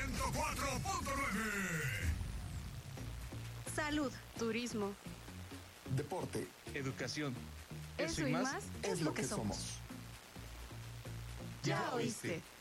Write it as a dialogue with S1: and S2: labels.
S1: 104.9.
S2: Salud, turismo,
S3: Deporte.
S4: Educación.
S2: eso y más es lo que somos.
S4: Ya
S2: Ya oíste.